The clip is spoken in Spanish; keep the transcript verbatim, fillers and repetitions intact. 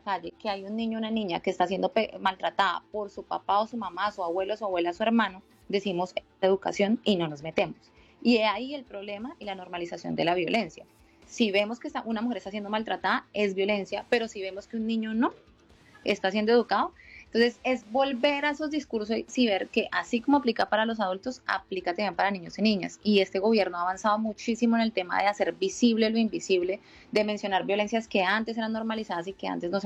calle que hay un niño o una niña que está siendo pe- maltratada por su papá o su mamá, su abuelo, su abuela, su hermano, decimos educación y no nos metemos. Y es ahí el problema y la normalización de la violencia. Si vemos que está, una mujer está siendo maltratada, es violencia, pero si vemos que un niño no está siendo educado, entonces es volver a esos discursos y ver que así como aplica para los adultos, aplica también para niños y niñas. Y este gobierno ha avanzado muchísimo en el tema de hacer visible lo invisible, de mencionar violencias que antes eran normalizadas y que antes no se